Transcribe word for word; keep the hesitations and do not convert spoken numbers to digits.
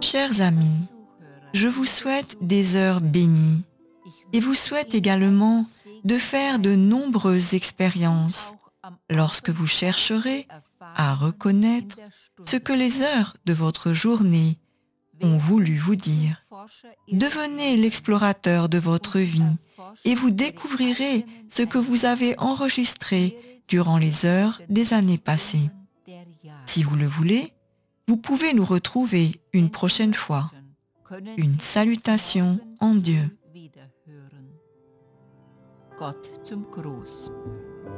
Chers amis, je vous souhaite des heures bénies et vous souhaite également de faire de nombreuses expériences lorsque vous chercherez à reconnaître ce que les heures de votre journée ont voulu vous dire. Devenez l'explorateur de votre vie et vous découvrirez ce que vous avez enregistré durant les heures des années passées. Si vous le voulez, vous pouvez nous retrouver une prochaine fois. Une salutation en Dieu. Gott zum Gruß.